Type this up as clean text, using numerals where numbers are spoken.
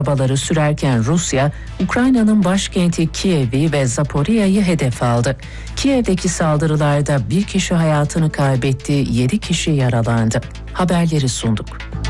Çabaları sürerken Rusya, Ukrayna'nın başkenti Kiev'i ve Zaporya'yı hedef aldı. Kiev'deki saldırılarda bir kişi hayatını kaybetti, 7 kişi yaralandı. Haberleri sunduk.